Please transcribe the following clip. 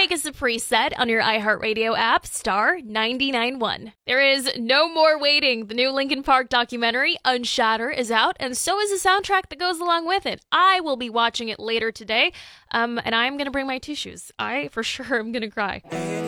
make us a preset on your iHeartRadio app, star 991. There is no more waiting. The new Linkin Park documentary, Unshatter, is out, and so is the soundtrack that goes along with it. I will be watching it later today, and I'm going to bring my tissues. I, for sure, am going to cry.